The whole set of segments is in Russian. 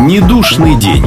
Недушный день.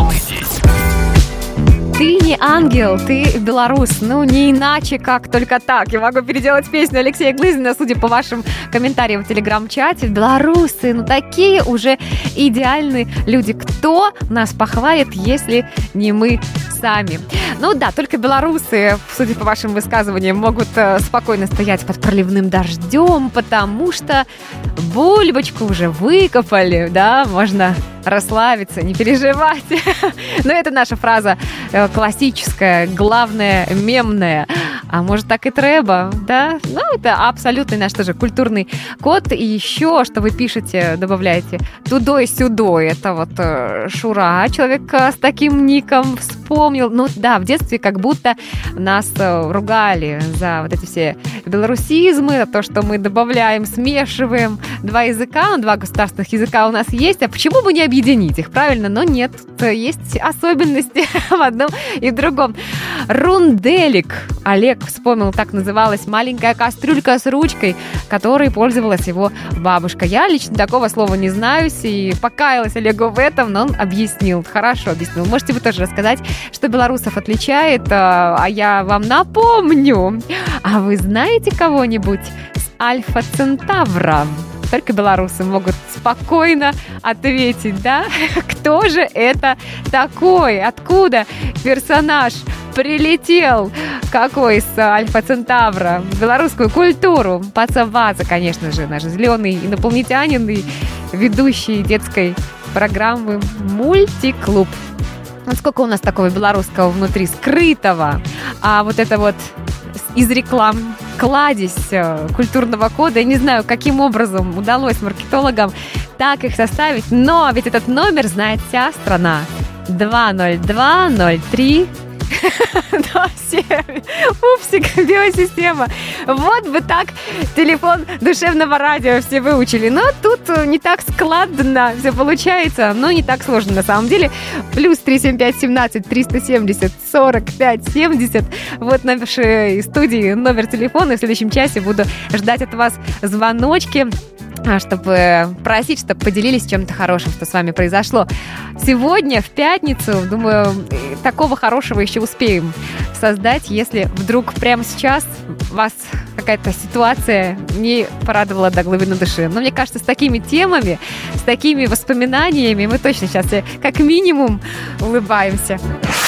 Ты не ангел, ты белорус. Ну, не иначе, как только так. Я могу переделать песню Алексея Глызина, судя по вашим комментариям в телеграм-чате. Белорусы, ну такие уже идеальные люди. Кто нас похвалит, если не мы сами? Ну да, только белорусы, судя по вашим высказываниям, могут спокойно стоять под проливным дождем, потому что бульбочку уже выкопали, да, можно расслабиться, не переживать. Но это наша фраза классическая, главная, мемная. А может, так и треба, да? Ну, это абсолютный наш тоже культурный код. И еще, что вы пишете, добавляете тудой-сюдой. Это вот Шура, человек с таким ником, вспомнил. Ну да, в детстве как будто нас ругали за вот эти все белорусизмы, за то, что мы добавляем, смешиваем два языка, два государственных языка у нас есть. А почему бы не объединить их, правильно? Но нет, есть особенности в одном и в другом. Рунделик. Олег вспомнил, так называлась маленькая кастрюлька с ручкой, которой пользовалась его бабушка. Я лично такого слова не знаю, и покаялась Олегу в этом, но он объяснил, хорошо объяснил. Можете вы тоже рассказать, что белорусов отличает, а я вам напомню. А вы знаете кого-нибудь с Альфа Центавра? Только белорусы могут спокойно ответить, да? Кто же это такой? Откуда персонаж прилетел? Какой с Альфа Центавра? В белорусскую культуру. Пацаваза, конечно же, наш зеленый инопланетянин и ведущий детской программы «Мультиклуб». Вот сколько у нас такого белорусского внутри, скрытого. А вот это вот из реклам кладезь культурного кода. Я не знаю, каким образом удалось маркетологам так их составить, но ведь этот номер знает вся страна. 20203 27. Пупсик, биосистема. Вот бы так телефон душевного радио все выучили. Но тут не так складно все получается, но не так сложно на самом деле. Плюс 375 17 370 45 70. Вот на нашей студии номер телефона. В следующем часе буду ждать от вас звоночки, чтобы просить, чтобы поделились чем-то хорошим, что с вами произошло. Сегодня, в пятницу, думаю, такого хорошего еще успеем создать, если вдруг прямо сейчас вас какая-то ситуация не порадовала до глубины души. Но мне кажется, с такими темами, с такими воспоминаниями мы точно сейчас как минимум улыбаемся.